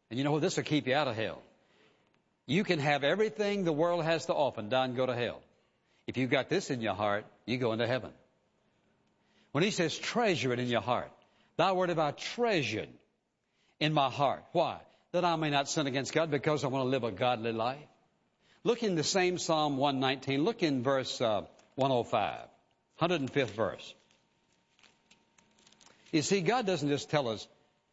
And you know what? This will keep you out of hell. You can have everything the world has to offer and die and go to hell. If you've got this in your heart, you go into heaven. When he says treasure it in your heart, thy word have I treasured in my heart. Why? That I may not sin against God, because I want to live a godly life. Look in the same Psalm 119. Look in verse 105, 105th verse. You see, God doesn't just tell us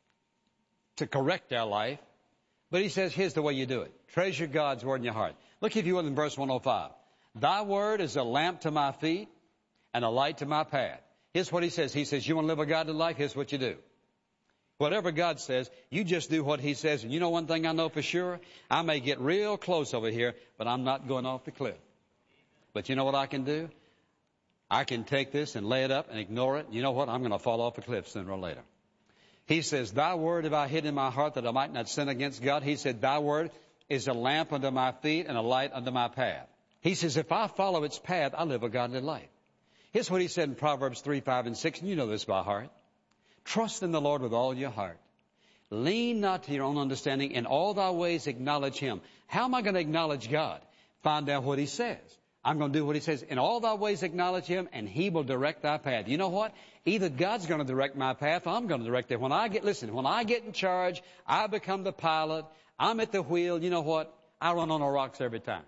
to correct our life, but he says, here's the way you do it. Treasure God's word in your heart. Look, if you will, in verse 105. Thy word is a lamp to my feet and a light to my path. Here's what he says. He says, you want to live a godly life? Here's what you do. Whatever God says, you just do what he says. And you know one thing I know for sure? I may get real close over here, but I'm not going off the cliff. But you know what I can do? I can take this and lay it up and ignore it. You know what? I'm going to fall off a cliff sooner or later. He says, thy word have I hid in my heart that I might not sin against God. He said, thy word is a lamp unto my feet and a light unto my path. He says, if I follow its path, I live a godly life. Here's what he said in Proverbs 3, 5, and 6, and you know this by heart. Trust in the Lord with all your heart. Lean not to your own understanding. In all thy ways acknowledge him. How am I going to acknowledge God? Find out what he says. I'm going to do what he says. In all thy ways acknowledge him, and he will direct thy path. You know what? Either God's going to direct my path, or I'm going to direct it. When I get in charge, I become the pilot, I'm at the wheel, you know what? I run on the rocks every time.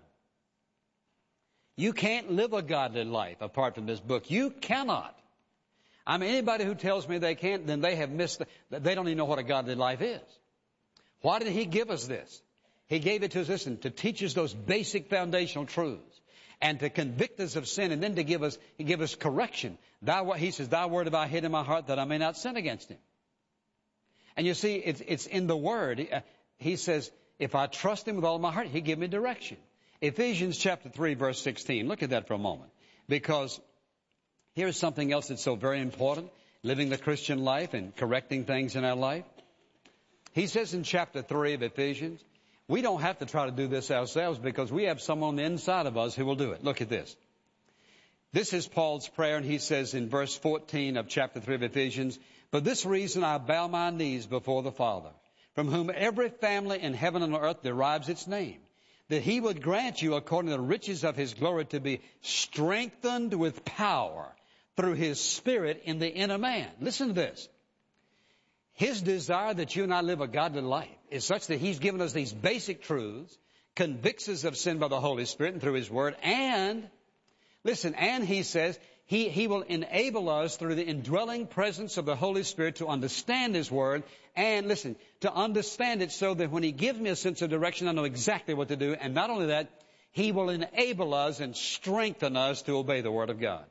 You can't live a godly life apart from this book. You cannot. I mean, anybody who tells me they can't, then they have missed, they don't even know what a godly life is. Why did he give us this? He gave it to us, listen, to teach us those basic foundational truths, and to convict us of sin, and then to give us correction. He says, thy word have I hid in my heart that I may not sin against him. And you see, it's in the word. He says, if I trust him with all my heart, he'll give me direction. Ephesians chapter 3, verse 16. Look at that for a moment. Because here's something else that's so very important, living the Christian life and correcting things in our life. He says in chapter 3 of Ephesians, we don't have to try to do this ourselves, because we have someone on the inside of us who will do it. Look at this. This is Paul's prayer, and he says in verse 14 of chapter 3 of Ephesians, for this reason I bow my knees before the Father, from whom every family in heaven and on earth derives its name, that he would grant you according to the riches of his glory to be strengthened with power through his Spirit in the inner man. Listen to this. His desire that you and I live a godly life is such that he's given us these basic truths, convicts us of sin by the Holy Spirit and through his word, and, listen, and he says he will enable us through the indwelling presence of the Holy Spirit to understand his word, and, listen, to understand it so that when he gives me a sense of direction, I know exactly what to do, and not only that, he will enable us and strengthen us to obey the word of God.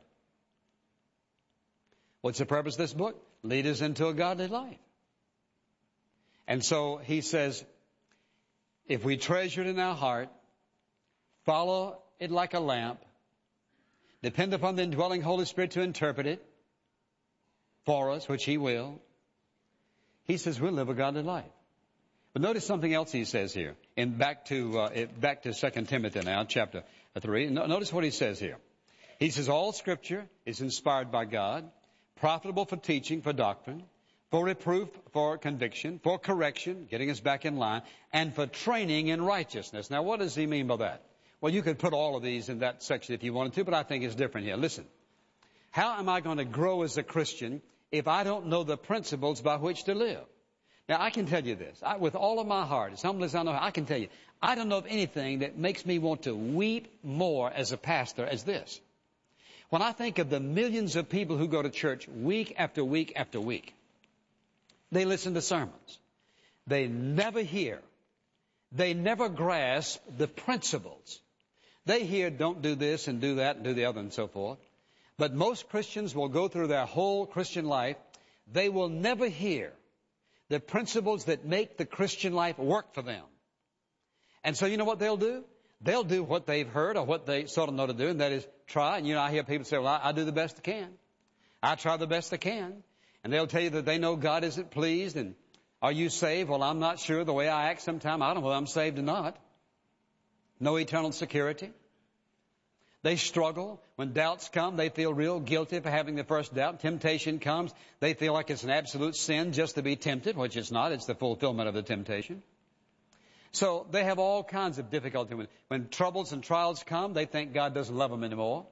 What's the purpose of this book? Lead us into a godly life. And so he says, if we treasure it in our heart, follow it like a lamp, depend upon the indwelling Holy Spirit to interpret it for us, which he will, he says we'll live a godly life. But notice something else he says here. Back to 2 Timothy now, chapter 3. Notice what he says here. He says, all Scripture is inspired by God, profitable for teaching, for doctrine, for reproof, for conviction, for correction, getting us back in line, and for training in righteousness. Now, what does he mean by that? Well, you could put all of these in that section if you wanted to, but I think it's different here. Listen, how am I going to grow as a Christian if I don't know the principles by which to live? Now, I can tell you this. With all of my heart, as humble as I know, I can tell you, I don't know of anything that makes me want to weep more as a pastor as this. When I think of the millions of people who go to church week after week after week, they listen to sermons. They never hear. They never grasp the principles. They hear, don't do this and do that and do the other and so forth. But most Christians will go through their whole Christian life. They will never hear the principles that make the Christian life work for them. And so you know what they'll do? They'll do what they've heard or what they sort of know to do, and that is try. And I hear people say, well, I do the best I can. I try the best I can. And they'll tell you that they know God isn't pleased, and are you saved? Well, I'm not sure. The way I act sometimes, I don't know whether I'm saved or not. No eternal security. They struggle. When doubts come, they feel real guilty for having the first doubt. Temptation comes. They feel like it's an absolute sin just to be tempted, which it's not. It's the fulfillment of the temptation. So they have all kinds of difficulty. When troubles and trials come, they think God doesn't love them anymore.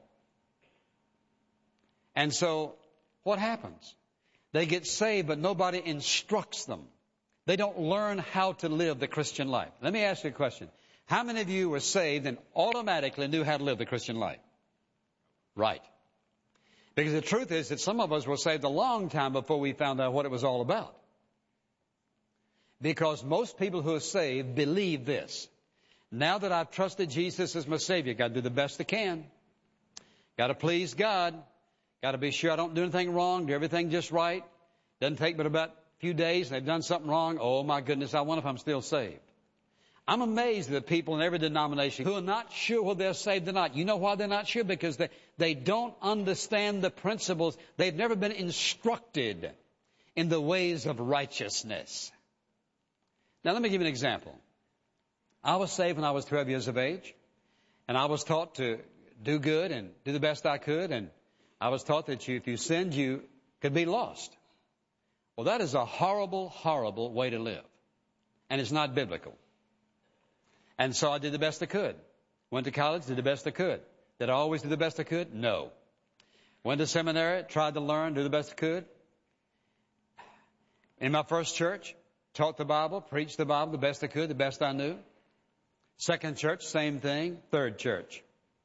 And so what happens? They get saved, but nobody instructs them. They don't learn how to live the Christian life. Let me ask you a question. How many of you were saved and automatically knew how to live the Christian life? Right. Because the truth is that some of us were saved a long time before we found out what it was all about. Because most people who are saved believe this. Now that I've trusted Jesus as my Savior, got to do the best I can. Got to please God. Got to be sure I don't do anything wrong, do everything just right. Doesn't take but about a few days and they've done something wrong. Oh my goodness, I wonder if I'm still saved. I'm amazed at people in every denomination who are not sure whether they're saved or not. You know why they're not sure? Because they don't understand the principles. They've never been instructed in the ways of righteousness. Now let me give you an example. I was saved when I was 12 years of age, and I was taught to do good and do the best I could, and I was taught that if you sinned, you could be lost. Well, that is a horrible, horrible way to live, and it's not biblical. And so I did the best I could. Went to college, did the best I could. Did I always do the best I could? No. Went to seminary, tried to learn, do the best I could. In my first church, taught the Bible, preached the Bible the best I could, the best I knew. Second church, same thing. Third church.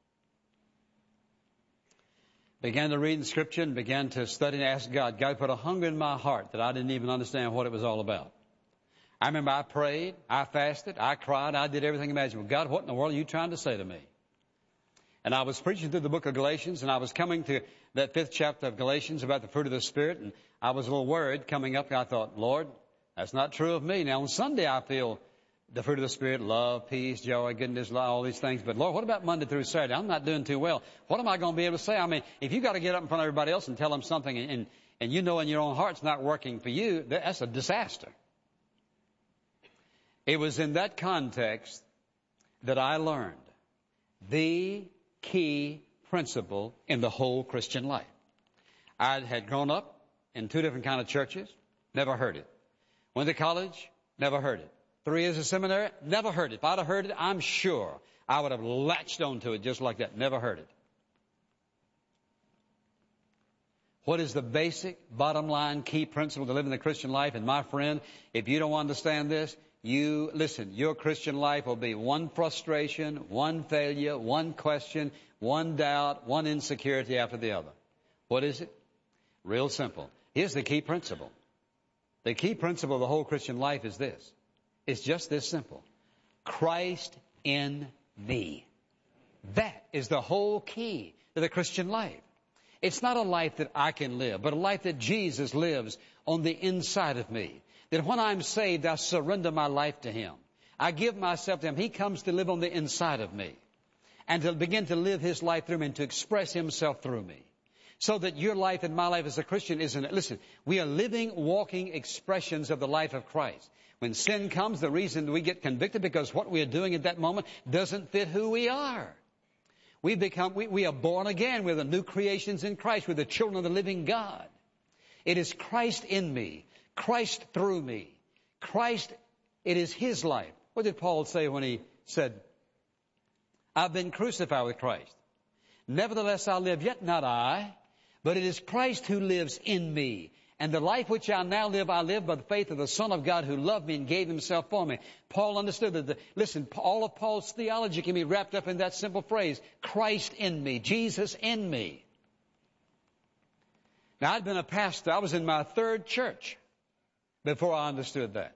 Began to read the Scripture and began to study and ask God. God put a hunger in my heart that I didn't even understand what it was all about. I remember I prayed, I fasted, I cried, I did everything imaginable. God, what in the world are you trying to say to me? And I was preaching through the book of Galatians, and I was coming to that 5th chapter of Galatians about the fruit of the Spirit, and I was a little worried coming up, and I thought, Lord, that's not true of me. Now on Sunday I feel the fruit of the Spirit, love, peace, joy, goodness, love, all these things. But Lord, what about Monday through Saturday? I'm not doing too well. What am I going to be able to say? I mean, if you got to get up in front of everybody else and tell them something and you know in your own heart it's not working for you, that's a disaster. It was in that context that I learned the key principle in the whole Christian life. I had grown up in 2 different kind of churches, never heard it. Went to college, never heard it. 3 years of seminary, never heard it. If I'd have heard it, I'm sure I would have latched onto it just like that. Never heard it. What is the basic, bottom line, key principle to living the Christian life? And my friend, if you don't understand this, your Christian life will be one frustration, one failure, one question, one doubt, one insecurity after the other. What is it? Real simple. Here's the key principle. The key principle of the whole Christian life is this. It's just this simple. Christ in me. That is the whole key to the Christian life. It's not a life that I can live, but a life that Jesus lives on the inside of me. That when I'm saved, I surrender my life to Him. I give myself to Him. He comes to live on the inside of me and to begin to live His life through me and to express Himself through me. So that your life and my life as a Christian isn't, listen, we are living, walking expressions of the life of Christ. When sin comes, the reason we get convicted because what we are doing at that moment doesn't fit who we are. We are born again. We're the new creations in Christ. We're the children of the living God. It is Christ in me. Christ through me. Christ, it is His life. What did Paul say when he said, I've been crucified with Christ. Nevertheless I live, yet not I, but it is Christ who lives in me. And the life which I now live, I live by the faith of the Son of God who loved me and gave Himself for me. Paul understood that, all of Paul's theology can be wrapped up in that simple phrase, Christ in me, Jesus in me. Now, I'd been a pastor. I was in my 3rd church before I understood that.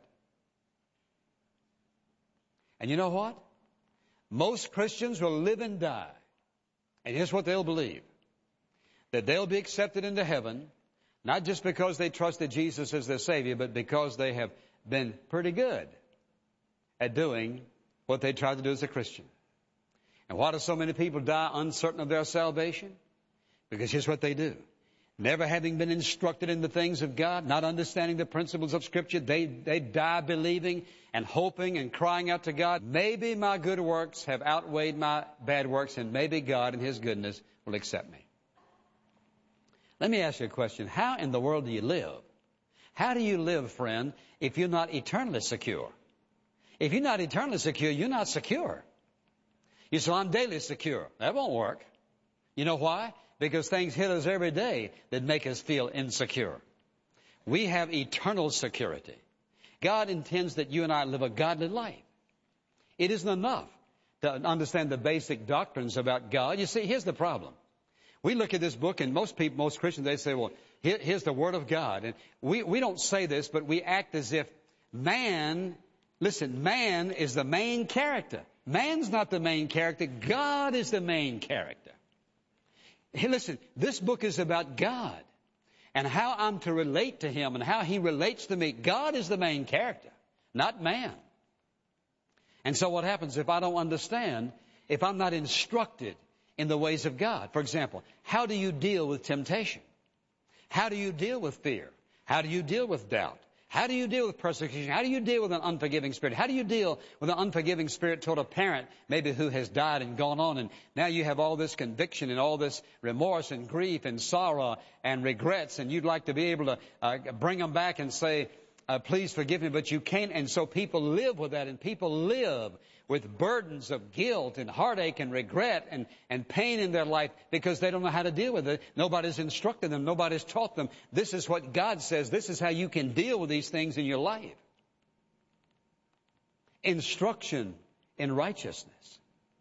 And you know what? Most Christians will live and die. And here's what they'll believe. That they'll be accepted into heaven, not just because they trusted Jesus as their Savior, but because they have been pretty good at doing what they tried to do as a Christian. And why do so many people die uncertain of their salvation? Because here's what they do. Never having been instructed in the things of God, not understanding the principles of Scripture, they die believing and hoping and crying out to God, maybe my good works have outweighed my bad works, and maybe God in His goodness will accept me. Let me ask you a question. How in the world do you live? How do you live, friend, if you're not eternally secure? If you're not eternally secure, you're not secure. You say, I'm daily secure. That won't work. You know why? Because things hit us every day that make us feel insecure. We have eternal security. God intends that you and I live a godly life. It isn't enough to understand the basic doctrines about God. You see, here's the problem. We look at this book, and most Christians, they say, well, here's the Word of God. And we don't say this, but we act as if man is the main character. Man's not the main character. God is the main character. Hey, listen, this book is about God and how I'm to relate to Him and how He relates to me. God is the main character, not man. And so what happens if I don't understand, if I'm not instructed in the ways of God? For example, how do you deal with temptation? How do you deal with fear? How do you deal with doubt? How do you deal with persecution? How do you deal with an unforgiving spirit? How do you deal with an unforgiving spirit toward a parent, maybe who has died and gone on, and now you have all this conviction and all this remorse and grief and sorrow and regrets, and you'd like to be able to bring them back and say, please forgive me, but you can't. And so people live with that, and people live with burdens of guilt and heartache and regret and pain in their life because they don't know how to deal with it. Nobody's instructed them. Nobody's taught them. This is what God says. This is how you can deal with these things in your life. Instruction in righteousness.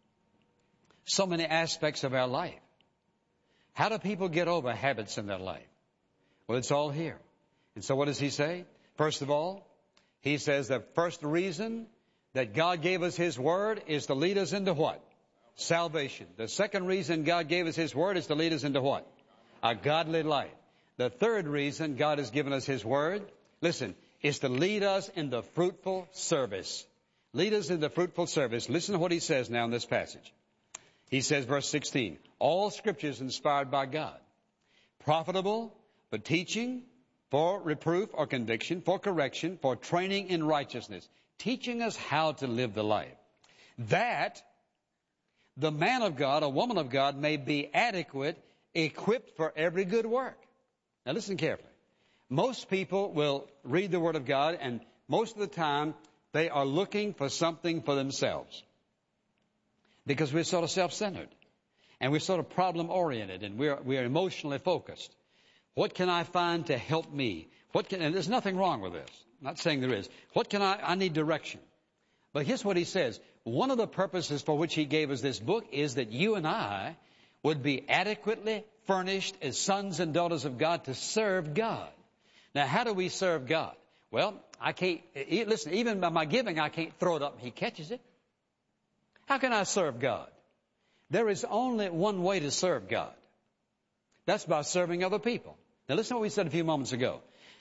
So many aspects of our life. How do people get over habits in their life? Well, it's all here. And so what does he say? First of all, he says the first reason that God gave us His Word is to lead us into what? Salvation. The second reason God gave us His Word is to lead us into what? A godly life. The third reason God has given us His Word, listen, is to lead us into fruitful service. Lead us into fruitful service. Listen to what he says now in this passage. He says, verse 16, all Scripture is inspired by God, profitable for teaching, for reproof or conviction, for correction, for training in righteousness, teaching us how to live the life, that the man of God, a woman of God, may be adequate, equipped for every good work. Now listen carefully. Most people will read the Word of God, and most of the time they are looking for something for themselves. Because we're sort of self-centered, and we're sort of problem-oriented, and we're emotionally focused. What can I find to help me? And there's nothing wrong with this. I'm not saying there is. I need direction. But here's what he says. One of the purposes for which he gave us this book is that you and I would be adequately furnished as sons and daughters of God to serve God. Now, how do we serve God? Well, I can't, listen, even by my giving, I can't throw it up and He catches it. How can I serve God? There is only one way to serve God. That's by serving other people. Now, listen to what we said a few moments ago.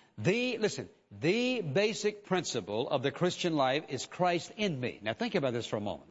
The basic principle of the Christian life is Christ in me. Now think about this for a moment.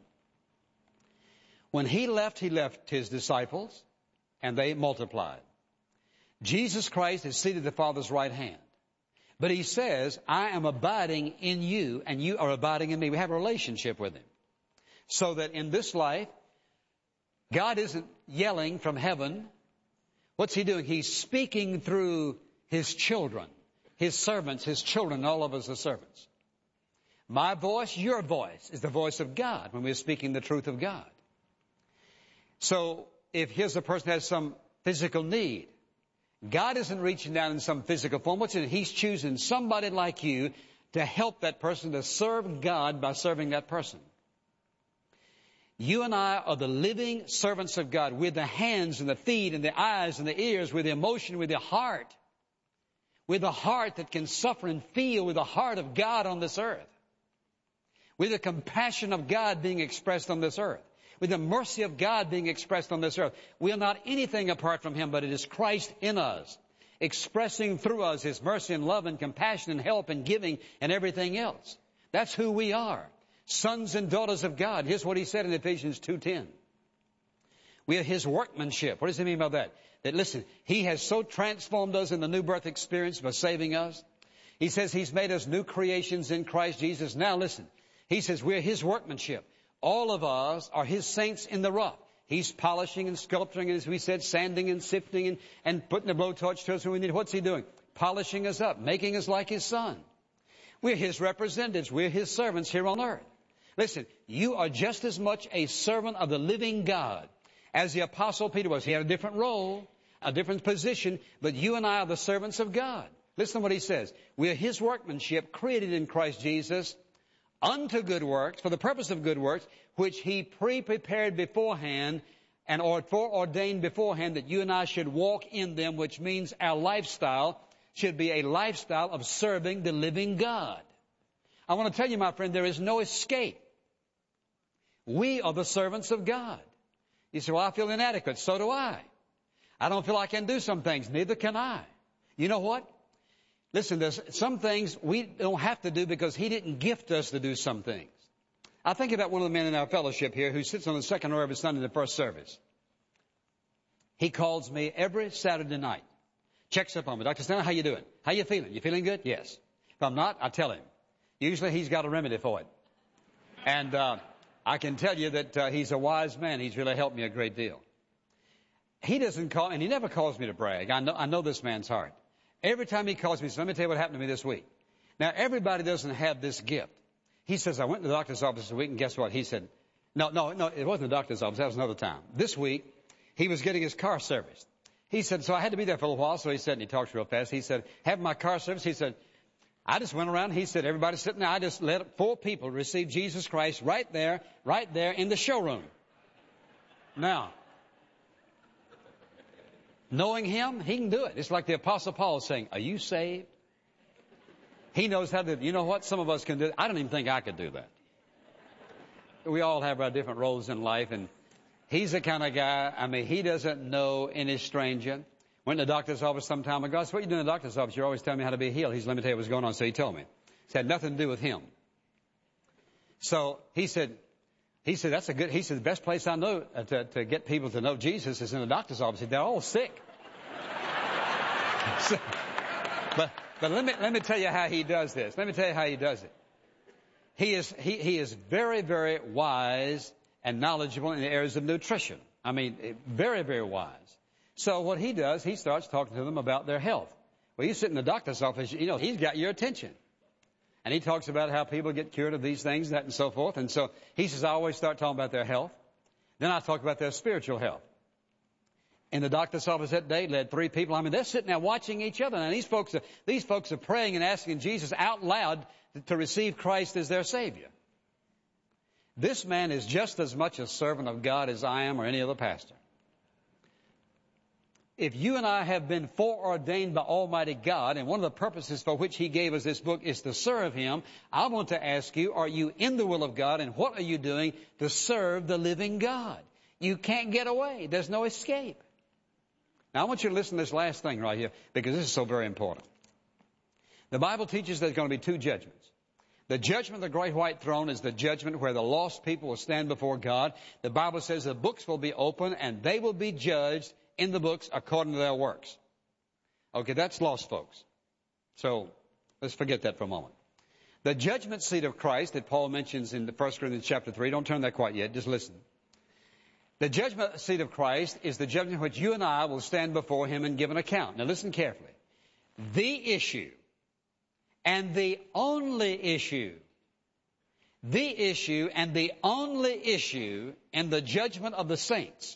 When He left His disciples, and they multiplied. Jesus Christ is seated at the Father's right hand. But He says, I am abiding in you, and you are abiding in me. We have a relationship with Him. So that in this life, God isn't yelling from heaven. What's He doing? He's speaking through His children. His servants, His children, all of us are servants. My voice, your voice, is the voice of God when we're speaking the truth of God. So if here's a person who has some physical need, God isn't reaching down in some physical form. What's it? He's choosing somebody like you to help that person, to serve God by serving that person. You and I are the living servants of God. We're the hands and the feet and the eyes and the ears. We're the emotion, we're the heart. We're the heart that can suffer and feel with the heart of God on this earth. We're the compassion of God being expressed on this earth. With the mercy of God being expressed on this earth. We are not anything apart from Him, but it is Christ in us, expressing through us His mercy and love and compassion and help and giving and everything else. That's who we are, sons and daughters of God. Here's what He said in Ephesians 2:10. We are His workmanship. What does He mean by that? That, listen, He has so transformed us in the new birth experience by saving us. He says He's made us new creations in Christ Jesus. Now listen, He says we're His workmanship. All of us are His saints in the rough. He's polishing and sculpturing, and as we said, sanding and sifting and putting the blowtorch to us when we need. What's He doing? Polishing us up, making us like His Son. We're His representatives. We're His servants here on earth. Listen, you are just as much a servant of the living God as the Apostle Peter was. He had a different role, a different position, but you and I are the servants of God. Listen to what he says. We are his workmanship, created in Christ Jesus, unto good works, for the purpose of good works, which he pre-prepared beforehand and foreordained beforehand that you and I should walk in them, which means our lifestyle should be a lifestyle of serving the living God. I want to tell you, my friend, there is no escape. We are the servants of God. You say, well, I feel inadequate. So do I. I don't feel I can do some things. Neither can I. You know what? Listen, there's some things we don't have to do because he didn't gift us to do some things. I think about one of the men in our fellowship here who sits on the second row every Sunday in the first service. He calls me every Saturday night. Checks up on me. Dr. Stanley, how you doing? How you feeling? You feeling good? Yes. If I'm not, I tell him. Usually he's got a remedy for it. And I can tell you that he's a wise man. He's really helped me a great deal. He doesn't call, and he never calls me to brag. I know this man's heart. Every time he calls me, he says, let me tell you what happened to me this week. Now, everybody doesn't have this gift. He says, I went to the doctor's office this week, and guess what? He said, no, it wasn't the doctor's office. That was another time. This week, he was getting his car serviced. He said, so I had to be there for a little while. So he said, and he talks real fast. He said, having my car serviced, he said, I just went around. He said, everybody's sitting there. I just let 4 people receive Jesus Christ right there in the showroom. Now, knowing him, he can do it. It's like the Apostle Paul saying, are you saved? He knows how to, you know what? Some of us can do it. I don't even think I could do that. We all have our different roles in life, and he's the kind of guy, he doesn't know any stranger. Went to the doctor's office some time ago. I said, what are you doing in the doctor's office? You're always telling me how to be healed. He said, let me tell you what's going on. So he told me. It had nothing to do with him. So he said, that's a good, he said, the best place I know to get people to know Jesus is in the doctor's office. He said, they're all sick. So, but let me tell you how he does this. Let me tell you how he does it. He is very, very wise and knowledgeable in the areas of nutrition. Very, very wise. So what he does, he starts talking to them about their health. Well, you sit in the doctor's office, he's got your attention. And he talks about how people get cured of these things, that and so forth. And so he says, I always start talking about their health. Then I talk about their spiritual health. In the doctor's office that day, led 3 people. They're sitting there watching each other. And these folks are praying and asking Jesus out loud to receive Christ as their Savior. This man is just as much a servant of God as I am or any other pastor. If you and I have been foreordained by Almighty God, and one of the purposes for which He gave us this book is to serve Him, I want to ask you, are you in the will of God, and what are you doing to serve the living God? You can't get away. There's no escape. Now, I want you to listen to this last thing right here, because this is so very important. The Bible teaches there's going to be 2 judgments. The judgment of the great white throne is the judgment where the lost people will stand before God. The Bible says the books will be open, and they will be judged in the books according to their works. Okay, that's lost folks. So let's forget that for a moment. The judgment seat of Christ that Paul mentions in 1 Corinthians chapter 3, don't turn there quite yet, just listen. The judgment seat of Christ is the judgment in which you and I will stand before Him and give an account. Now listen carefully. The issue and the only issue, and the only issue in the judgment of the saints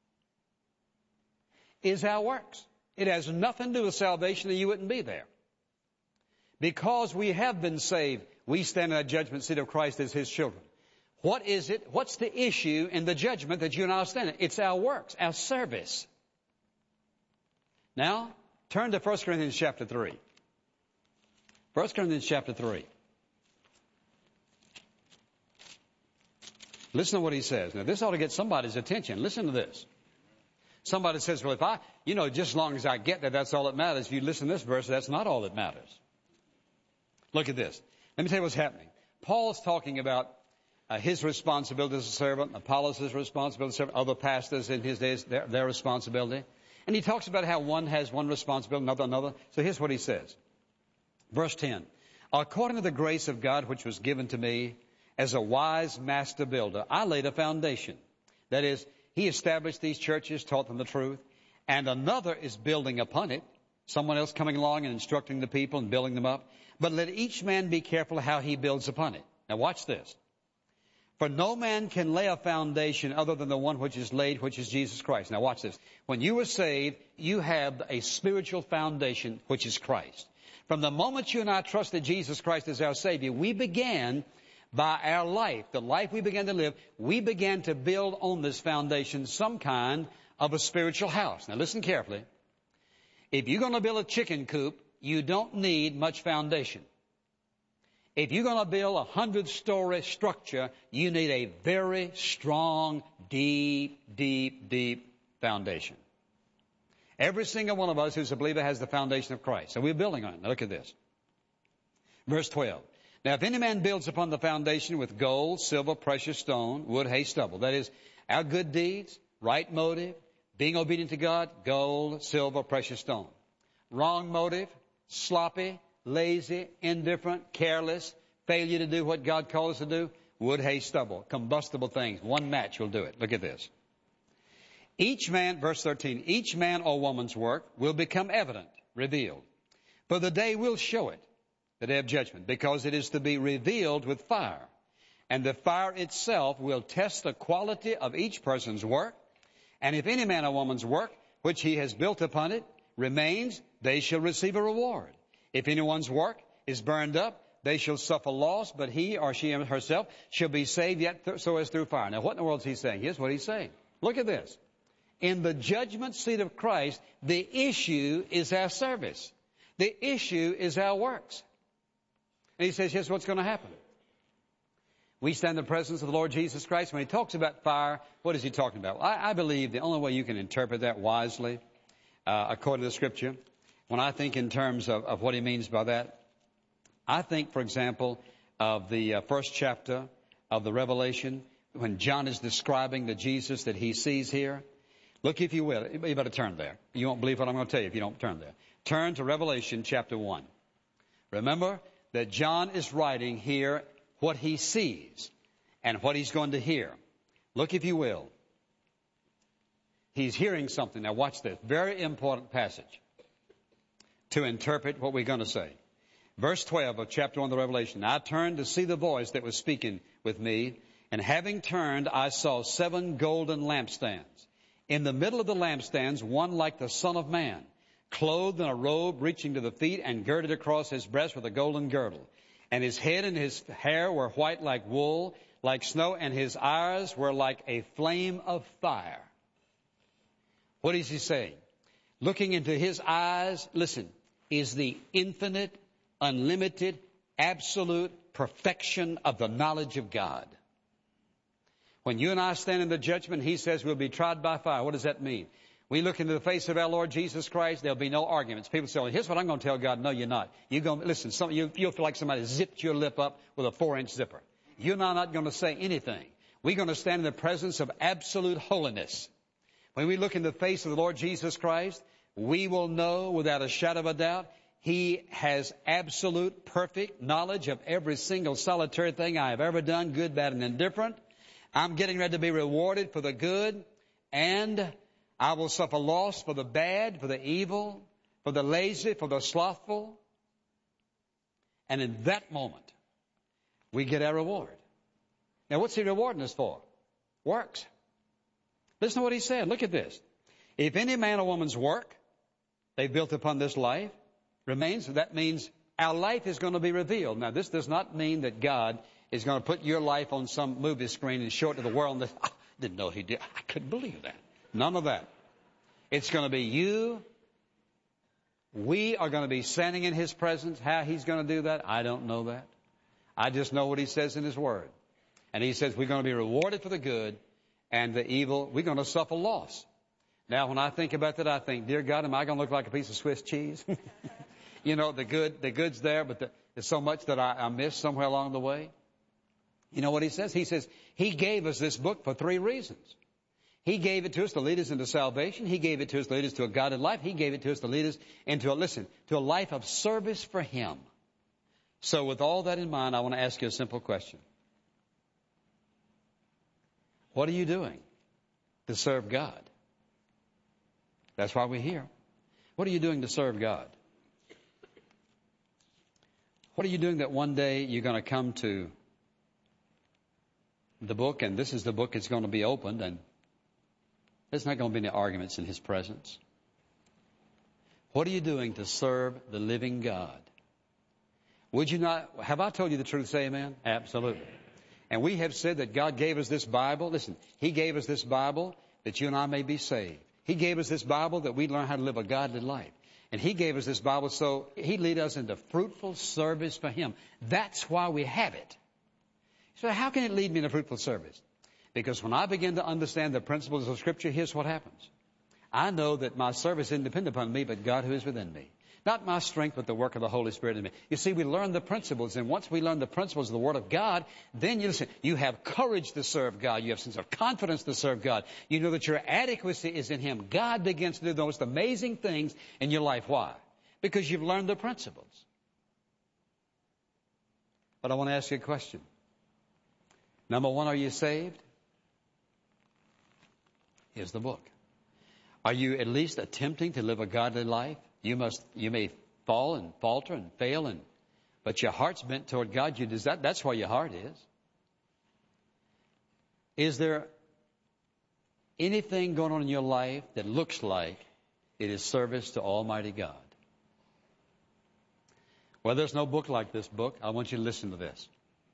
is our works. It has nothing to do with salvation, or you wouldn't be there. Because we have been saved, we stand in the judgment seat of Christ as His children. What is it? What's the issue in the judgment that you and I are standing? It's our works, our service. Now, turn to 1 Corinthians chapter 3. 1 Corinthians chapter 3. Listen to what he says. Now, this ought to get somebody's attention. Listen to this. Somebody says, well, if just as long as I get that, that's all that matters. If you listen to this verse, that's not all that matters. Look at this. Let me tell you what's happening. Paul's talking about his responsibility as a servant, Apollos' responsibility as a servant, other pastors in his days, their responsibility. And he talks about how one has one responsibility, another. So here's what he says. Verse 10. According to the grace of God which was given to me as a wise master builder, I laid a foundation. That is, He established these churches, taught them the truth, and another is building upon it, someone else coming along and instructing the people and building them up. But let each man be careful how he builds upon it. Now watch this. For no man can lay a foundation other than the one which is laid, which is Jesus Christ. Now watch this. When you were saved, you have a spiritual foundation, which is Christ. From the moment you and I trusted Jesus Christ as our Savior, we began by our life, the life we began to live, we began to build on this foundation some kind of a spiritual house. Now listen carefully. If you're going to build a chicken coop, you don't need much foundation. If you're going to build a 100-story structure, you need a very strong, deep foundation. Every single one of us who's a believer has the foundation of Christ. So we're building on it. Now look at this. Verse 12. Now if any man builds upon the foundation with gold, silver, precious stone, wood, hay, stubble, that is, our good deeds, right motive, being obedient to God, gold, silver, precious stone. Wrong motive, sloppy, lazy, indifferent, careless, failure to do what God called us to do, wood, hay, stubble, combustible things. One match will do it. Look at this. Each man, verse 13, each man or woman's work will become evident, revealed. For the day will show it, the day of judgment, because it is to be revealed with fire. And the fire itself will test the quality of each person's work. And if any man or woman's work, which he has built upon it, remains, they shall receive a reward. If anyone's work is burned up, they shall suffer loss, but he or she herself shall be saved yet so as through fire. Now what in the world is he saying? Here's what he's saying. Look at this. In the judgment seat of Christ, the issue is our service. The issue is our works. And he says, here's what's going to happen. We stand in the presence of the Lord Jesus Christ. When he talks about fire, what is he talking about? I believe the only way you can interpret that wisely, according to the Scripture, when I think in terms of what he means by that, I think, for example, of the first chapter of the Revelation, when John is describing the Jesus that he sees here. Look, if you will, you better turn there. You won't believe what I'm going to tell you if you don't turn there. Turn to Revelation chapter 1. Remember that John is writing here what he sees and what he's going to hear. Look, if you will. He's hearing something. Now watch this. Very important passage to interpret what we're going to say. Verse 12 of chapter 1 of the Revelation. I turned to see the voice that was speaking with me, and having turned, I saw 7 golden lampstands. In the middle of the lampstands, one like the Son of Man, clothed in a robe reaching to the feet and girded across his breast with a golden girdle. And his head and his hair were white like wool, like snow, and his eyes were like a flame of fire. What is he saying? Looking into his eyes, listen, is the infinite, unlimited, absolute perfection of the knowledge of God. When you and I stand in the judgment, he says we'll be tried by fire. What does that mean? We look into the face of our Lord Jesus Christ, there'll be no arguments. People say, well, here's what I'm going to tell God. No, you're not. You're going to, listen, you'll feel like somebody zipped your lip up with a 4-inch zipper. You and I are not going to say anything. We're going to stand in the presence of absolute holiness. When we look in the face of the Lord Jesus Christ, we will know without a shadow of a doubt he has absolute, perfect knowledge of every single solitary thing I have ever done, good, bad, and indifferent. I'm getting ready to be rewarded for the good, and I will suffer loss for the bad, for the evil, for the lazy, for the slothful. And in that moment, we get our reward. Now, what's he rewarding us for? Works. Listen to what he said. Look at this. If any man or woman's work they've built upon this life remains, that means our life is going to be revealed. Now, this does not mean that God is going to put your life on some movie screen and show it to the world. And I didn't know he did. I couldn't believe that. None of that. It's going to be you. We are going to be standing in his presence. How he's going to do that, I don't know that. I just know what he says in his word. And he says we're going to be rewarded for the good, and the evil, we're going to suffer loss. Now, when I think about that, I think, dear God, am I going to look like a piece of Swiss cheese? You know, the good's there, but there's so much that I missed somewhere along the way. You know what he says? He says he gave us this book for 3 reasons. He gave it to us to lead us into salvation. He gave it to us to lead us to a godly life. He gave it to us to lead us into to a life of service for him. So with all that in mind, I want to ask you a simple question. What are you doing to serve God? That's why we're here. What are you doing to serve God? What are you doing that one day you're going to come to the book, and this is the book that's going to be opened, and there's not going to be any arguments in His presence. What are you doing to serve the living God? Would you not, have I told you the truth? Say amen? Absolutely. And we have said that God gave us this Bible. Listen, He gave us this Bible that you and I may be saved. He gave us this Bible that we learn how to live a godly life. And He gave us this Bible so He'd lead us into fruitful service for Him. That's why we have it. So how can it lead me into fruitful service? Because when I begin to understand the principles of Scripture, here's what happens. I know that my service isn't dependent upon me, but God who is within me. Not my strength, but the work of the Holy Spirit in me. You see, we learn the principles, and once we learn the principles of the Word of God, then you have courage to serve God. You have a sense of confidence to serve God. You know that your adequacy is in Him. God begins to do the most amazing things in your life. Why? Because you've learned the principles. But I want to ask you a question. Number one, are you saved? Here's the book. Are you at least attempting to live a godly life? You may fall and falter and fail, but your heart's bent toward God. That's where your heart is. Is there anything going on in your life that looks like it is service to Almighty God? Well, there's no book like this book. I want you to listen to this.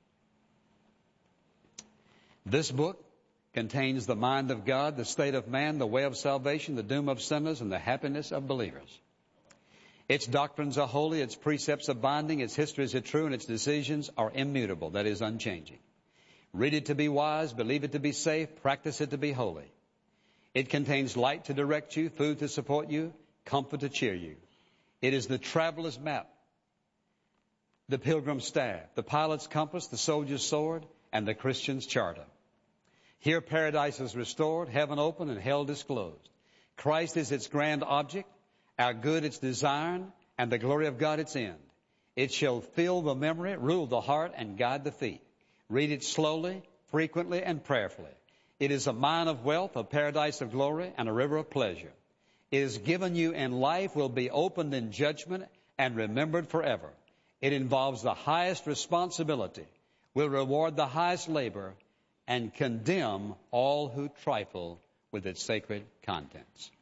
This book contains the mind of God, the state of man, the way of salvation, the doom of sinners, and the happiness of believers. Its doctrines are holy, its precepts are binding, its histories are true, and its decisions are immutable, that is, unchanging. Read it to be wise, believe it to be safe, practice it to be holy. It contains light to direct you, food to support you, comfort to cheer you. It is the traveler's map, the pilgrim's staff, the pilot's compass, the soldier's sword, and the Christian's charter. Here paradise is restored, heaven open, and hell disclosed. Christ is its grand object, our good its desire, and the glory of God its end. It shall fill the memory, rule the heart, and guide the feet. Read it slowly, frequently, and prayerfully. It is a mine of wealth, a paradise of glory, and a river of pleasure. It is given you in life, will be opened in judgment, and remembered forever. It involves the highest responsibility, will reward the highest labor, and condemn all who trifle with its sacred contents.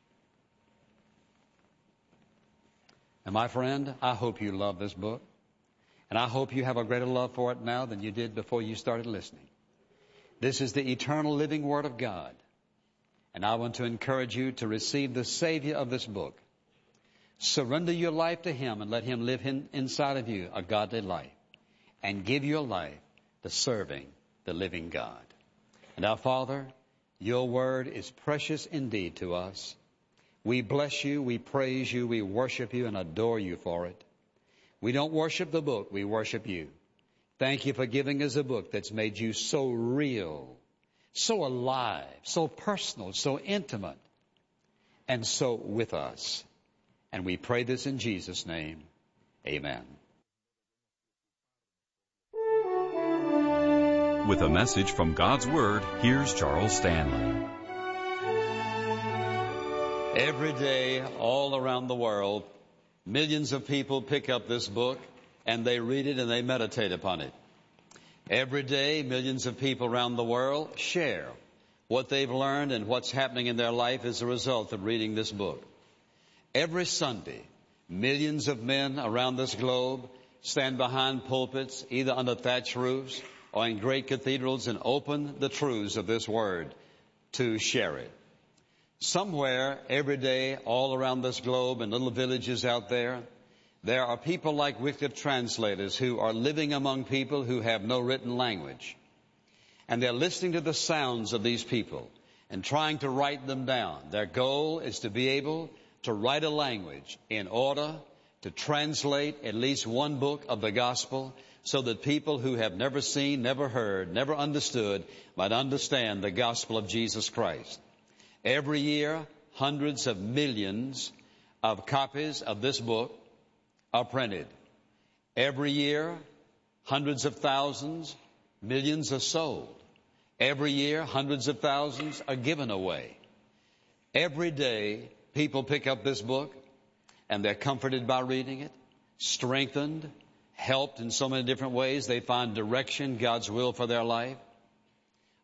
And my friend, I hope you love this book. And I hope you have a greater love for it now than you did before you started listening. This is the eternal living Word of God. And I want to encourage you to receive the Savior of this book. Surrender your life to Him and let Him live inside of you a godly life. And give your life to serving the living God. And our Father, your Word is precious indeed to us. We bless you, we praise you, we worship you and adore you for it. We don't worship the book, we worship you. Thank you for giving us a book that's made you so real, so alive, so personal, so intimate, and so with us. And we pray this in Jesus' name. Amen. With a message from God's Word, here's Charles Stanley. Every day, all around the world, millions of people pick up this book and they read it and they meditate upon it. Every day, millions of people around the world share what they've learned and what's happening in their life as a result of reading this book. Every Sunday, millions of men around this globe stand behind pulpits, either under thatched roofs or in great cathedrals, and open the truths of this Word to share it. Somewhere, every day, all around this globe, in little villages out there, there are people like Wycliffe translators who are living among people who have no written language. And they're listening to the sounds of these people and trying to write them down. Their goal is to be able to write a language in order to translate at least one book of the gospel so that people who have never seen, never heard, never understood might understand the gospel of Jesus Christ. Every year, hundreds of millions of copies of this book are printed. Every year, hundreds of thousands, millions are sold. Every year, hundreds of thousands are given away. Every day, people pick up this book and they're comforted by reading it, strengthened, helped in so many different ways. They find direction, God's will for their life.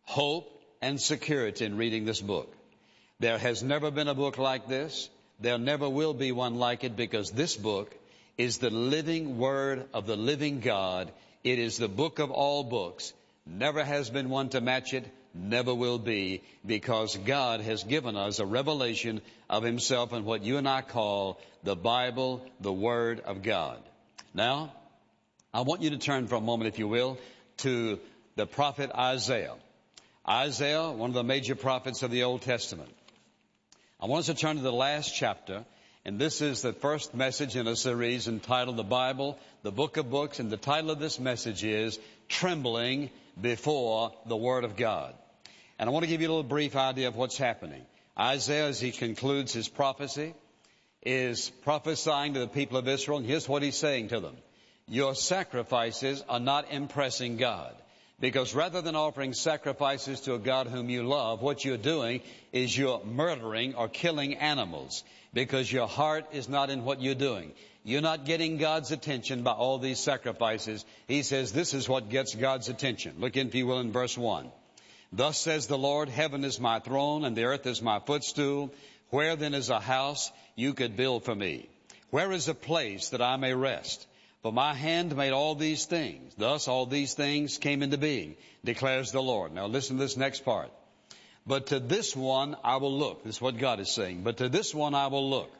hope and security in reading this book. There has never been a book like this. There never will be one like it, because this book is the living Word of the living God. It is the book of all books. Never has been one to match it, never will be, because God has given us a revelation of Himself in what you and I call the Bible, the Word of God. Now, I want you to turn for a moment, if you will, to the prophet Isaiah. Isaiah, one of the major prophets of the Old Testament. I want us to turn to the last chapter, and this is the first message in a series entitled The Bible, the Book of Books, and the title of this message is Trembling Before the Word of God. And I want to give you a little brief idea of what's happening. Isaiah, as he concludes his prophecy, is prophesying to the people of Israel, and here's what he's saying to them. Your sacrifices are not impressing God. Because rather than offering sacrifices to a God whom you love, what you're doing is you're murdering or killing animals, because your heart is not in what you're doing. You're not getting God's attention by all these sacrifices. He says this is what gets God's attention. Look in, if you will, in verse 1. Thus says the Lord, heaven is my throne and the earth is my footstool. Where then is a house you could build for me? Where is a place that I may rest? For my hand made all these things. Thus all these things came into being, declares the Lord. Now listen to this next part. But to this one I will look. This is what God is saying. But to this one I will look.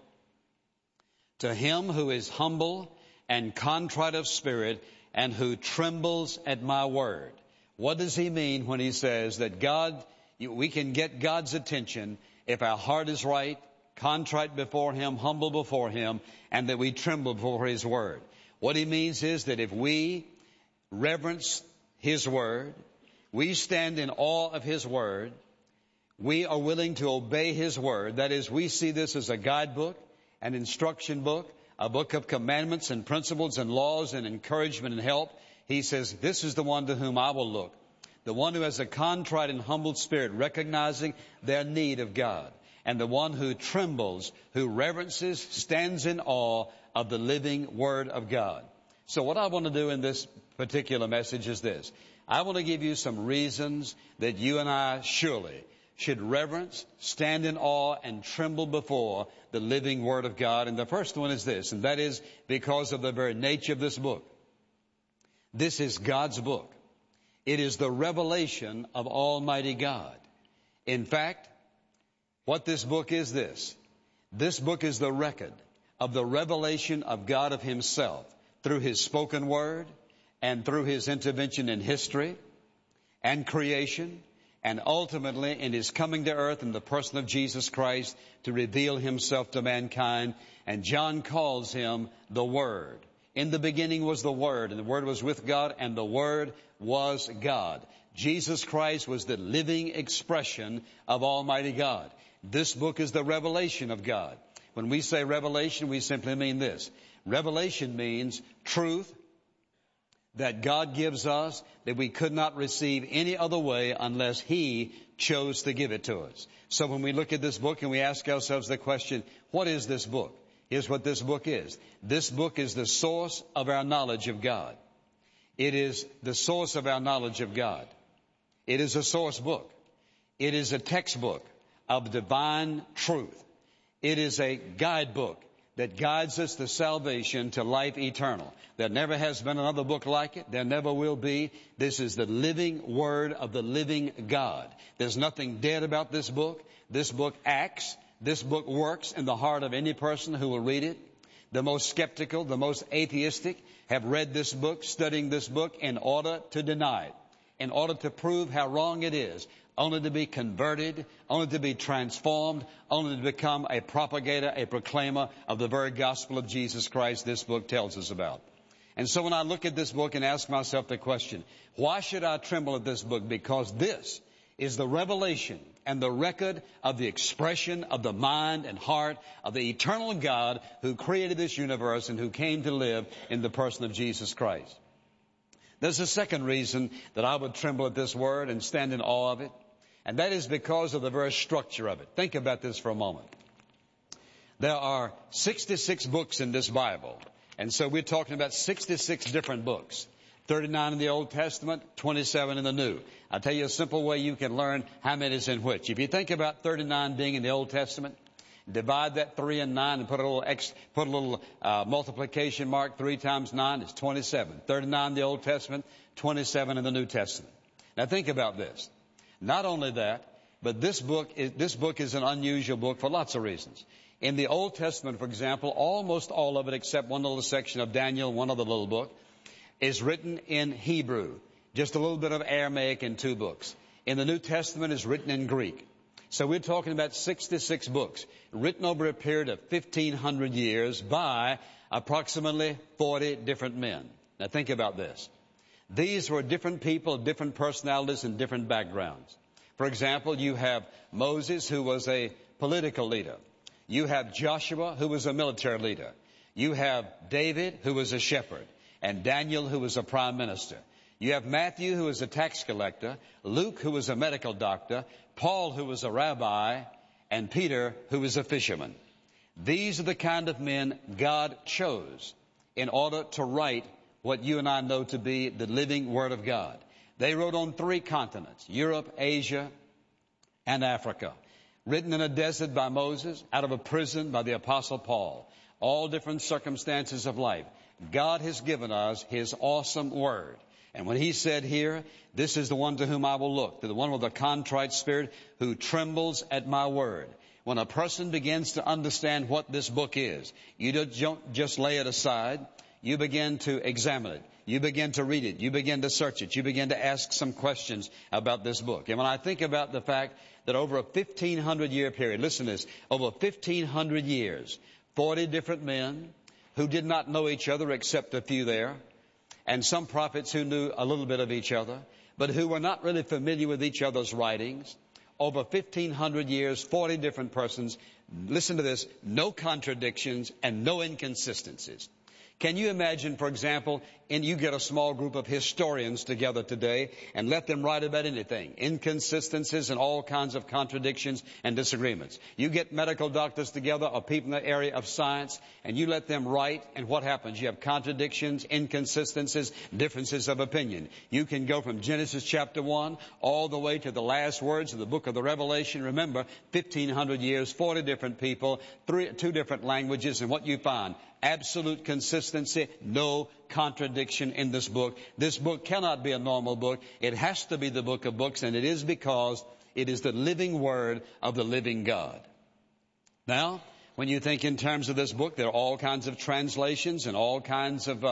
To him who is humble and contrite of spirit, and who trembles at my word. What does he mean when he says that we can get God's attention if our heart is right, contrite before Him, humble before Him, and that we tremble before His word? What he means is that if we reverence His word, we stand in awe of His word, we are willing to obey His word. That is, we see this as a guidebook, an instruction book, a book of commandments and principles and laws and encouragement and help. He says, this is the one to whom I will look. The one who has a contrite and humbled spirit, recognizing their need of God. And the one who trembles, who reverences, stands in awe of the living Word of God. So what I want to do in this particular message is this. I want to give you some reasons that you and I surely should reverence, stand in awe, and tremble before the living Word of God. And the first one is this, and that is because of the very nature of this book. This is God's book. It is the revelation of Almighty God. In fact, what this book is this. This book is the record of the revelation of God of Himself through His spoken word and through His intervention in history and creation, and ultimately in His coming to earth in the person of Jesus Christ to reveal Himself to mankind. And John calls Him the Word. In the beginning was the Word, and the Word was with God, and the Word was God. Jesus Christ was the living expression of Almighty God. This book is the revelation of God. When we say revelation, we simply mean this. Revelation means truth that God gives us that we could not receive any other way unless He chose to give it to us. So when we look at this book and we ask ourselves the question, what is this book? Here's what this book is. This book is the source of our knowledge of God. It is the source of our knowledge of God. It is a source book. It is a textbook of divine truth. It is a guidebook that guides us to salvation, to life eternal. There never has been another book like it. There never will be. This is the living Word of the living God. There's nothing dead about this book. This book acts. This book works in the heart of any person who will read it. The most skeptical, the most atheistic have read this book, studying this book in order to deny it, in order to prove how wrong it is, only to be converted, only to be transformed, only to become a propagator, a proclaimer of the very gospel of Jesus Christ this book tells us about. And so when I look at this book and ask myself the question, why should I tremble at this book? Because this is the revelation and the record of the expression of the mind and heart of the eternal God who created this universe and who came to live in the person of Jesus Christ. There's a second reason that I would tremble at this word and stand in awe of it, and that is because of the very structure of it. Think about this for a moment. There are 66 books in this Bible, and so we're talking about 66 different books. 39 in the Old Testament, 27 in the New. I'll tell you a simple way you can learn how many is in which. If you think about 39 being in the Old Testament, divide that 3 and 9 and put a little multiplication mark. 3 times 9 is 27. 39 in the Old Testament, 27 in the New Testament. Now think about this. Not only that, but this book is an unusual book for lots of reasons. In the Old Testament, for example, almost all of it except one little section of Daniel, one other little book, is written in Hebrew. Just a little bit of Aramaic in 2 books. In the New Testament is written in Greek. So we're talking about 66 books written over a period of 1,500 years by approximately 40 different men. Now think about this. These were different people, different personalities, and different backgrounds. For example, you have Moses, who was a political leader. You have Joshua, who was a military leader. You have David, who was a shepherd. And Daniel, who was a prime minister. You have Matthew, who was a tax collector. Luke, who was a medical doctor. Paul, who was a rabbi. And Peter, who was a fisherman. These are the kind of men God chose in order to write what you and I know to be the living Word of God. They wrote on 3 continents, Europe, Asia, and Africa. Written in a desert by Moses, out of a prison by the Apostle Paul. All different circumstances of life. God has given us His awesome Word. And when He said here, this is the one to whom I will look, to the one with a contrite spirit who trembles at my word. When a person begins to understand what this book is, you don't just lay it aside. You begin to examine it. You begin to read it. You begin to search it. You begin to ask some questions about this book. And when I think about the fact that over a 1,500-year period, listen to this, over 1,500 years, 40 different men who did not know each other except a few there, and some prophets who knew a little bit of each other, but who were not really familiar with each other's writings. Over 1,500 years, 40 different persons. Listen to this, no contradictions and no inconsistencies. Can you imagine, for example, you get a small group of historians together today and let them write about anything, inconsistencies and all kinds of contradictions and disagreements. You get medical doctors together or people in the area of science and you let them write, and what happens? You have contradictions, inconsistencies, differences of opinion. You can go from Genesis chapter 1 all the way to the last words of the book of the Revelation. Remember, 1,500 years, 40 different people, 2 different languages, and what you find? Absolute consistency, no contradiction in this book. This book cannot be a normal book. It has to be the book of books, and it is because it is the living Word of the living God. Now, when you think in terms of this book, there are all kinds of translations and all kinds of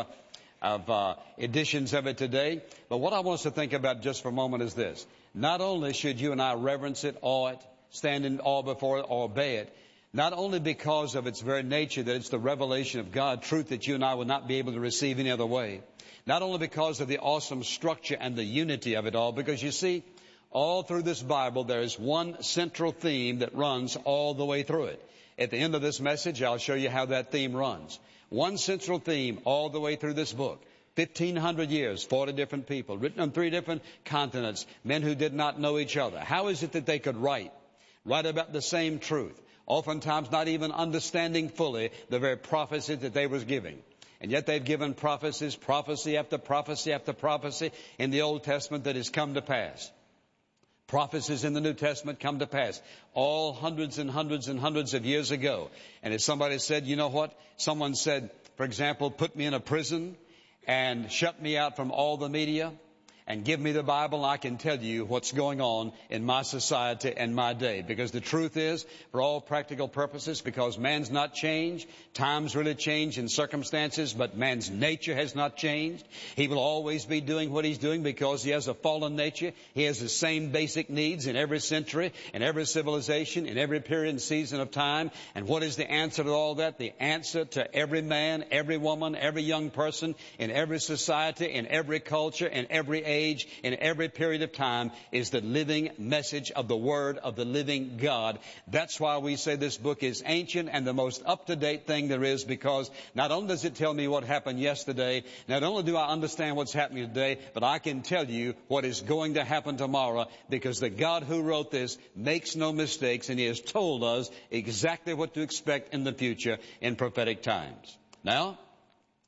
editions of it today. But what I want us to think about just for a moment is this. Not only should you and I reverence it, awe it, stand in awe before it, or obey it, not only because of its very nature, that it's the revelation of God, truth that you and I would not be able to receive any other way. Not only because of the awesome structure and the unity of it all, because you see, all through this Bible, there is one central theme that runs all the way through it. At the end of this message, I'll show you how that theme runs. One central theme all the way through this book. 1,500 years, 40 different people, written on 3 different continents, men who did not know each other. How is it that they could write about the same truth? Oftentimes not even understanding fully the very prophecy that they was giving. And yet they've given prophecies, prophecy after prophecy after prophecy in the Old Testament that has come to pass. Prophecies in the New Testament come to pass. All hundreds and hundreds and hundreds of years ago. And as somebody said, you know what? Someone said, for example, put me in a prison and shut me out from all the media and give me the Bible, and I can tell you what's going on in my society and my day. Because the truth is, for all practical purposes, because man's not changed, times really change in circumstances, but man's nature has not changed. He will always be doing what he's doing because he has a fallen nature. He has the same basic needs in every century, in every civilization, in every period and season of time. And what is the answer to all that? The answer to every man, every woman, every young person, in every society, in every culture, in every age, in every period of time, is the living message of the Word of the living God. That's why we say this book is ancient and the most up-to-date thing there is, because not only does it tell me what happened yesterday, not only do I understand what's happening today, but I can tell you what is going to happen tomorrow, because the God who wrote this makes no mistakes, and He has told us exactly what to expect in the future in prophetic times. Now,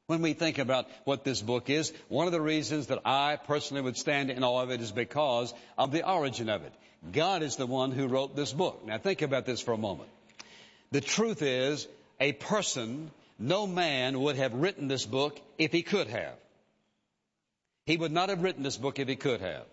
When we think about what this book is, one of the reasons that I personally would stand in awe of it is because of the origin of it. God is the one who wrote this book. Now think about this for a moment. The truth is, a person, no man would have written this book if he could have. He would not have written this book if he could have.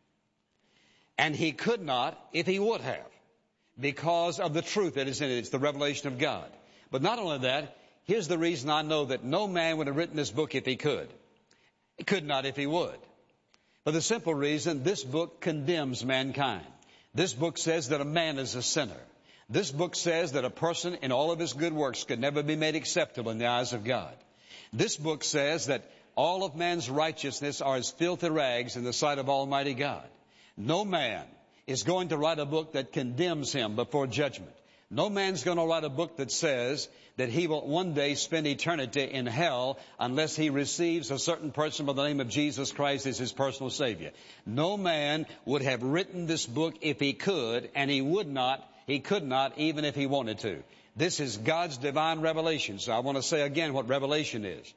And he could not if he would have, because of the truth that is in it. It's the revelation of God. But not only that, here's the reason I know that no man would have written this book if he could. He could not if he would. For the simple reason, this book condemns mankind. This book says that a man is a sinner. This book says that a person in all of his good works could never be made acceptable in the eyes of God. This book says that all of man's righteousness are as filthy rags in the sight of Almighty God. No man is going to write a book that condemns him before judgment. No man's going to write a book that says that he will one day spend eternity in hell unless he receives a certain person by the name of Jesus Christ as his personal Savior. No man would have written this book if he could, and he could not even if he wanted to. This is God's divine revelation. So I want to say again what revelation is.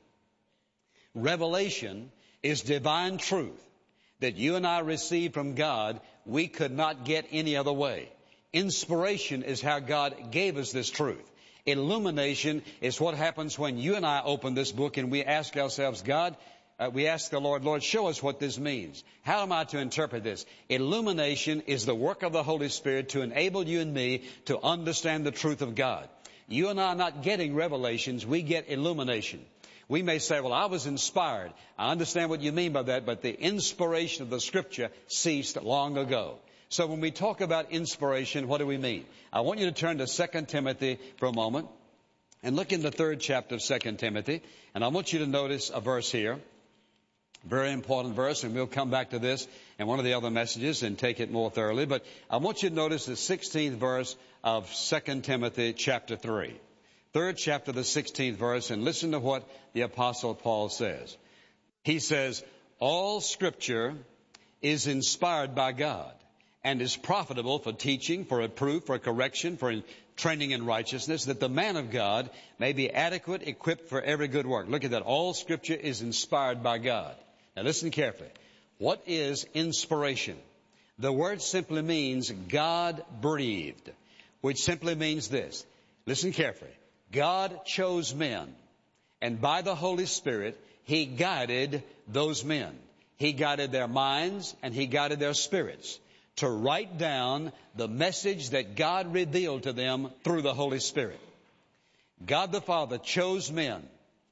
Revelation is divine truth that you and I receive from God we could not get any other way. Inspiration is how God gave us this truth. Illumination is what happens when you and I open this book and we ask ourselves, God, we ask the Lord, show us what this means. How am I to interpret this? Illumination is the work of the Holy Spirit to enable you and me to understand the truth of God. You and I are not getting revelations, we get illumination. We may say, well, I was inspired. I understand what you mean by that, but the inspiration of the Scripture ceased long ago. So when we talk about inspiration, what do we mean? I want you to turn to 2 Timothy for a moment and look in the 3rd chapter of 2 Timothy. And I want you to notice a verse here, very important verse, and we'll come back to this in one of the other messages and take it more thoroughly. But I want you to notice the 16th verse of 2 Timothy chapter 3. 3rd chapter, the 16th verse, and listen to what the Apostle Paul says. He says, all Scripture is inspired by God and is profitable for teaching, for reproof, for correction, for training in righteousness, that the man of God may be adequate, equipped for every good work. Look at that. All Scripture is inspired by God. Now listen carefully. What is inspiration? The word simply means God breathed, which simply means this. Listen carefully. God chose men, and by the Holy Spirit, He guided those men. He guided their minds and He guided their spirits to write down the message that God revealed to them through the Holy Spirit. God the Father chose men.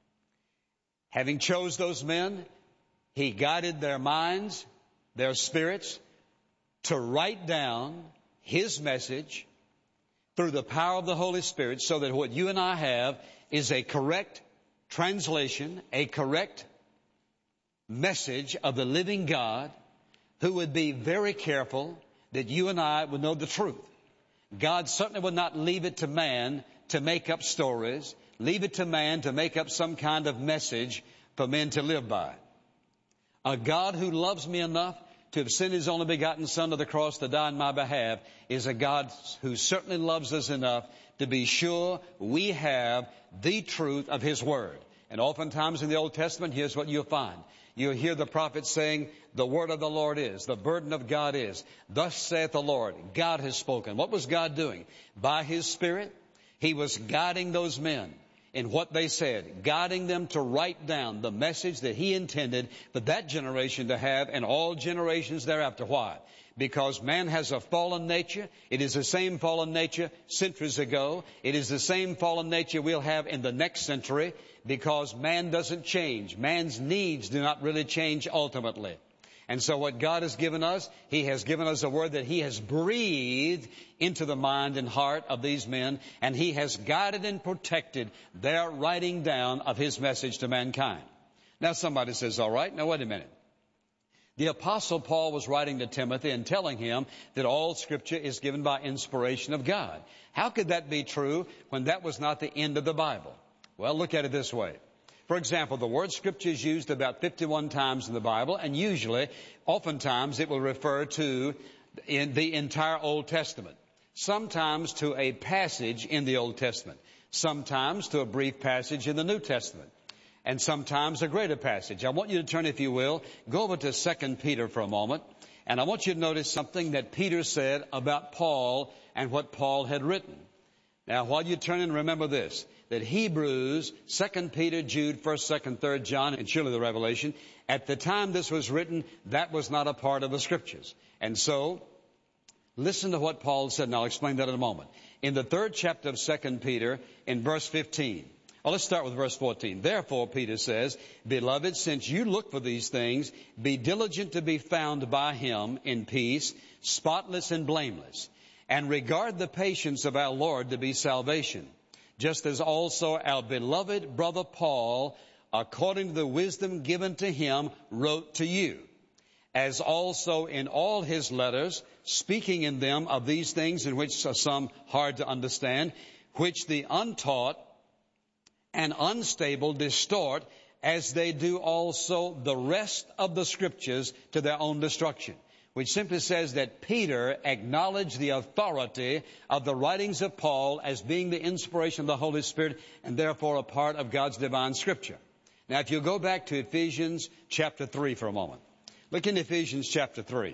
Having chose those men, He guided their minds, their spirits, to write down His message through the power of the Holy Spirit, so that what you and I have is a correct translation, a correct message of the living God, who would be very careful that you and I would know the truth. God certainly would not leave it to man to make up stories, leave it to man to make up some kind of message for men to live by. A God who loves me enough to have sent His only begotten Son to the cross to die on my behalf is a God who certainly loves us enough to be sure we have the truth of His Word. And oftentimes in the Old Testament, here's what you'll find. You'll hear the prophet saying, the word of the Lord is, the burden of God is, thus saith the Lord, God has spoken. What was God doing? By His Spirit, He was guiding those men in what they said, guiding them to write down the message that He intended for that generation to have and all generations thereafter. Why? Because man has a fallen nature. It is the same fallen nature centuries ago. It is the same fallen nature we'll have in the next century, because man doesn't change. Man's needs do not really change ultimately. And so what God has given us, He has given us a word that He has breathed into the mind and heart of these men, and He has guided and protected their writing down of His message to mankind. Now somebody says, all right, now wait a minute. The Apostle Paul was writing to Timothy and telling him that all Scripture is given by inspiration of God. How could that be true when that was not the end of the Bible? Well, look at it this way. For example, the word Scripture is used about 51 times in the Bible, and oftentimes it will refer to in the entire Old Testament. Sometimes to a passage in the Old Testament. Sometimes to a brief passage in the New Testament. and sometimes a greater passage. I want you to turn, if you will, go over to 2 Peter for a moment, and I want you to notice something that Peter said about Paul and what Paul had written. Now, while you turn in, remember this, that Hebrews, 2 Peter, Jude, 1st, 2nd, 3rd John, and surely the Revelation, at the time this was written, that was not a part of the Scriptures. And so, listen to what Paul said, and I'll explain that in a moment. In the 3rd chapter of 2 Peter, in verse 15, well, let's start with verse 14. Therefore, Peter says, Beloved, since you look for these things, be diligent to be found by him in peace, spotless and blameless, and regard the patience of our Lord to be salvation, just as also our beloved brother Paul, according to the wisdom given to him, wrote to you, as also in all his letters, speaking in them of these things in which are some hard to understand, which the untaught and unstable distort, as they do also the rest of the Scriptures to their own destruction. Which simply says that Peter acknowledged the authority of the writings of Paul as being the inspiration of the Holy Spirit and therefore a part of God's divine Scripture. Now, if you go back to Ephesians chapter 3 for a moment. Look in Ephesians chapter 3.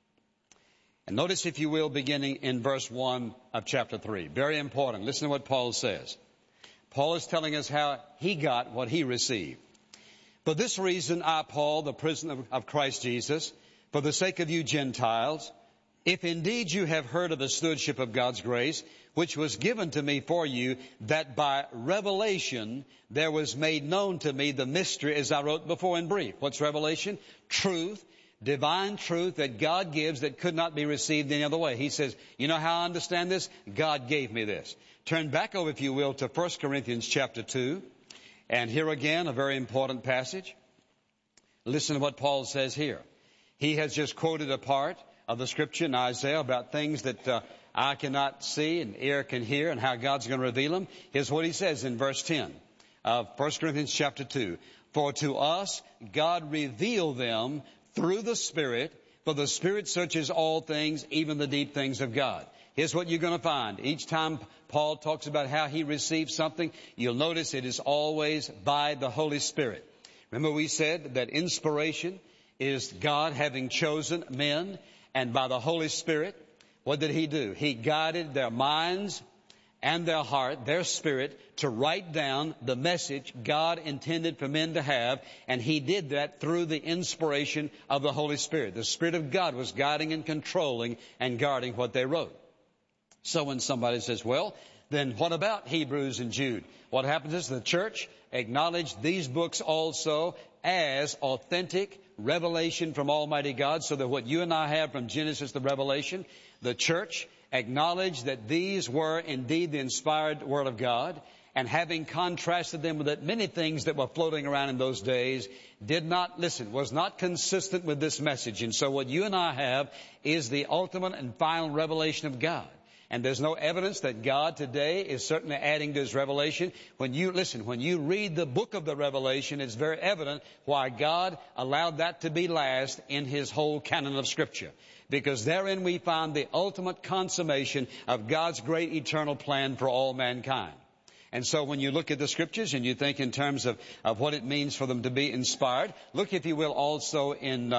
And notice, if you will, beginning in verse 1 of chapter 3. Very important. Listen to what Paul says. Paul is telling us how he got what he received. For this reason, I, Paul, the prisoner of Christ Jesus, for the sake of you Gentiles, if indeed you have heard of the stewardship of God's grace, which was given to me for you, that by revelation there was made known to me the mystery, as I wrote before in brief. What's revelation? Truth, divine truth that God gives that could not be received any other way. He says, you know how I understand this? God gave me this. Turn back over, if you will, to 1 Corinthians chapter 2. And here again, a very important passage. Listen to what Paul says here. He has just quoted a part of the Scripture in Isaiah about things that eye cannot see and ear can hear and how God's going to reveal them. Here's what he says in verse 10 of 1 Corinthians chapter 2. For to us God revealed them through the Spirit, for the Spirit searches all things, even the deep things of God. Here's what you're going to find. Each time Paul talks about how he received something, you'll notice it is always by the Holy Spirit. Remember, we said that inspiration is God having chosen men, and by the Holy Spirit, what did he do? He guided their minds and their heart, their spirit, to write down the message God intended for men to have, and he did that through the inspiration of the Holy Spirit. The Spirit of God was guiding and controlling and guarding what they wrote. So when somebody says, well, then what about Hebrews and Jude? What happens is the church acknowledged these books also as authentic revelation from Almighty God, so that what you and I have from Genesis to Revelation, the church acknowledged that these were indeed the inspired Word of God, and having contrasted them with that many things that were floating around in those days was not consistent with this message. And so what you and I have is the ultimate and final revelation of God. And there's no evidence that God today is certainly adding to his revelation. When you read the book of the Revelation, it's very evident why God allowed that to be last in his whole canon of Scripture. Because therein we find the ultimate consummation of God's great eternal plan for all mankind. And so when you look at the Scriptures and you think in terms of what it means for them to be inspired, look, if you will, also in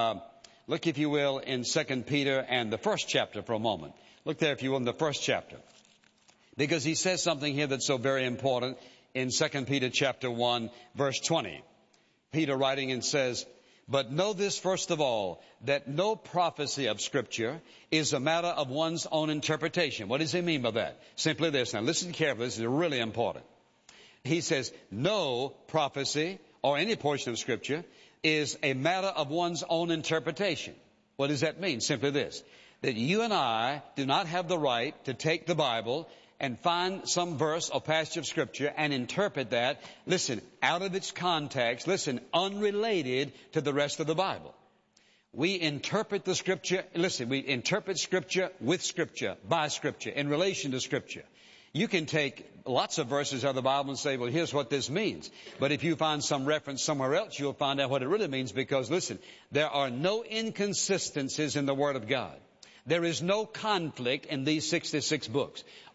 2 Peter and the first chapter for a moment. Look there, if you will, in the first chapter. Because he says something here that's so very important in 2 Peter chapter 1, verse 20. Peter writing and says, But know this first of all, that no prophecy of Scripture is a matter of one's own interpretation. What does he mean by that? Simply this. Now listen carefully. This is really important. He says, no prophecy or any portion of Scripture is a matter of one's own interpretation. What does that mean? Simply this. That you and I do not have the right to take the Bible and find some verse or passage of Scripture and interpret that, out of its context, unrelated to the rest of the Bible. We interpret the Scripture, we interpret Scripture with Scripture, by Scripture, in relation to Scripture. You can take lots of verses out of the Bible and say, well, here's what this means. But if you find some reference somewhere else, you'll find out what it really means, because, there are no inconsistencies in the Word of God. There is no conflict in these 66 books.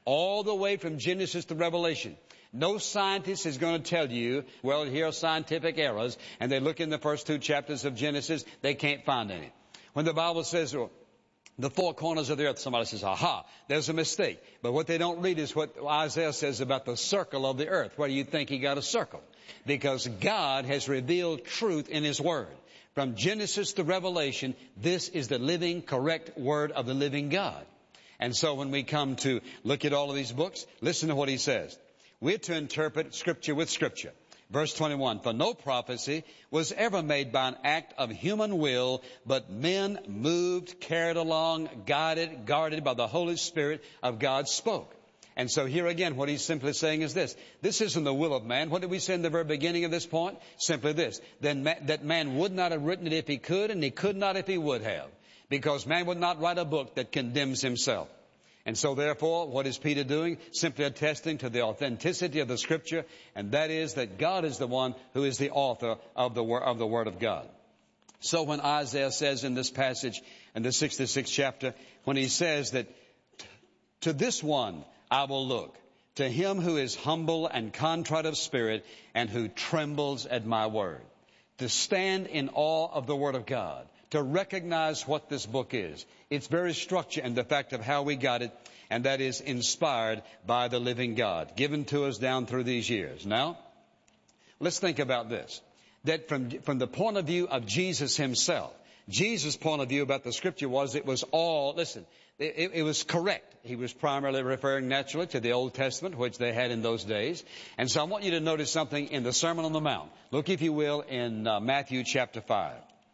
all the way from Genesis to Revelation. No scientist is going to tell you, well, here are scientific errors, and they look in the first 2 chapters of Genesis, they can't find any. When the Bible says, well, the 4 corners of the earth, somebody says, aha, there's a mistake. But what they don't read is what Isaiah says about the circle of the earth. Where do you think he got a circle? Because God has revealed truth in his word. From Genesis to Revelation, this is the living, correct word of the living God. And so when we come to look at all of these books, listen to what he says. We're to interpret Scripture with Scripture. Verse 21, for no prophecy was ever made by an act of human will, but men moved, carried along, guided, guarded by the Holy Spirit of God spoke. And so here again, what he's simply saying is this. This isn't the will of man. What did we say in the very beginning of this point? Simply this. That man would not have written it if he could, and he could not if he would have. Because man would not write a book that condemns himself. And so therefore, what is Peter doing? Simply attesting to the authenticity of the Scripture, and that is that God is the one who is the author of the Word of God. So when Isaiah says in this passage, in the 66th chapter, when he says that, to this one I will look, to him who is humble and contrite of spirit, and who trembles at my word. To stand in awe of the Word of God. To recognize what this book is, its very structure and the fact of how we got it, and that is inspired by the living God, given to us down through these years. Now, let's think about this, that from the point of view of Jesus himself, Jesus' point of view about the Scripture was it was all, listen, it was correct. He was primarily referring naturally to the Old Testament, which they had in those days. And so I want you to notice something in the Sermon on the Mount. Look, if you will, in Matthew chapter 5.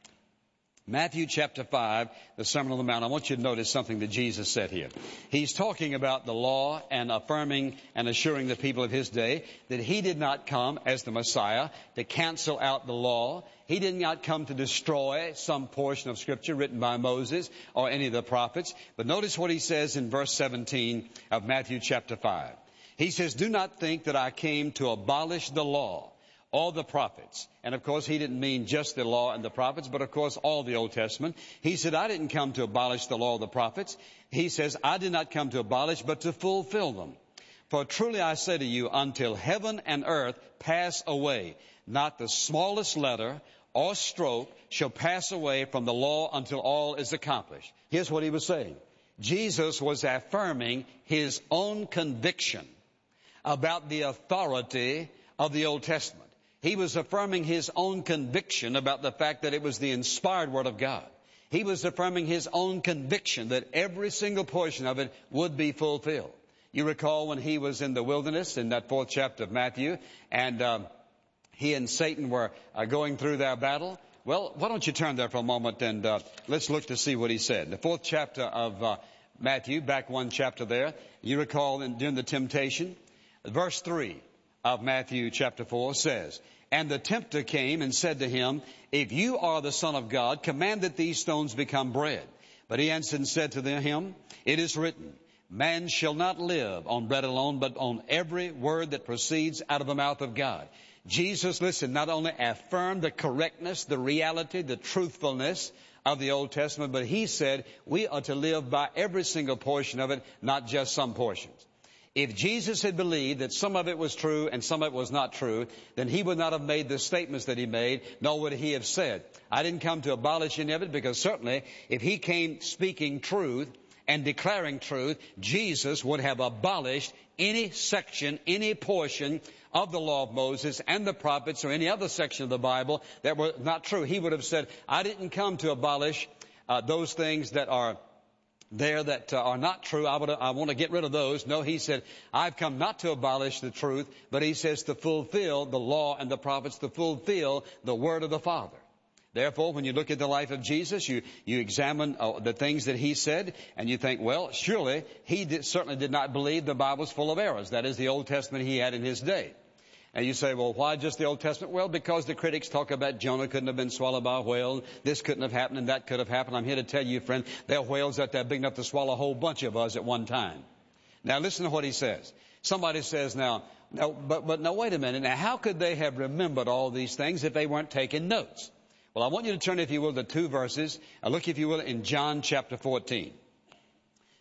Matthew chapter 5, the Sermon on the Mount. I want you to notice something that Jesus said here. He's talking about the law and affirming and assuring the people of his day that he did not come as the Messiah to cancel out the law. He did not come to destroy some portion of Scripture written by Moses or any of the prophets. But notice what he says in verse 17 of Matthew chapter 5. He says, do not think that I came to abolish the law. All the prophets. And of course, he didn't mean just the law and the prophets, but of course, all the Old Testament. He said, I didn't come to abolish the law of the prophets. He says, I did not come to abolish, but to fulfill them. For truly I say to you, until heaven and earth pass away, not the smallest letter or stroke shall pass away from the law until all is accomplished. Here's what he was saying. Jesus was affirming his own conviction about the authority of the Old Testament. He was affirming his own conviction about the fact that it was the inspired Word of God. He was affirming his own conviction that every single portion of it would be fulfilled. You recall when he was in the wilderness in that 4th chapter of Matthew, and he and Satan were going through their battle. Well, why don't you turn there for a moment and let's look to see what he said. In the 4th chapter of Matthew, back 1 chapter there, you recall during the temptation, verse 3 of Matthew chapter 4 says, and the tempter came and said to him, if you are the Son of God, command that these stones become bread. But he answered and said to him, it is written, man shall not live on bread alone, but on every word that proceeds out of the mouth of God. Jesus, listen, not only affirmed the correctness, the reality, the truthfulness of the Old Testament, but he said we are to live by every single portion of it, not just some portions. If Jesus had believed that some of it was true and some of it was not true, then he would not have made the statements that he made, nor would he have said, I didn't come to abolish any of it, because certainly if he came speaking truth and declaring truth, Jesus would have abolished any section, any portion of the law of Moses and the prophets or any other section of the Bible that were not true. He would have said, I didn't come to abolish those things that are there that are not true. I want to get rid of those. No, he said, I've come not to abolish the truth, but he says to fulfill the law and the prophets, to fulfill the word of the Father. Therefore, when you look at the life of Jesus, you examine the things that he said, and you think, well, surely he certainly did not believe the Bible's full of errors. That is the Old Testament he had in his day. And you say, well, why just the Old Testament? Well, because the critics talk about Jonah couldn't have been swallowed by a whale, this couldn't have happened, and that could have happened. I'm here to tell you, friend, there are whales out there big enough to swallow a whole bunch of us at one time. Now, listen to what he says. Somebody says now, but now wait a minute. Now, how could they have remembered all these things if they weren't taking notes? Well, I want you to turn, if you will, to 2 verses. Look, if you will, in John chapter 14.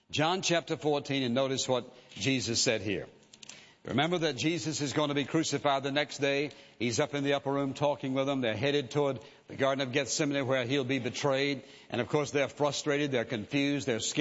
John chapter 14, and notice what Jesus said here. Remember that Jesus is going to be crucified the next day. He's up in the upper room talking with them. They're headed toward the Garden of Gethsemane where he'll be betrayed. And of course they're frustrated, they're confused, they're scared.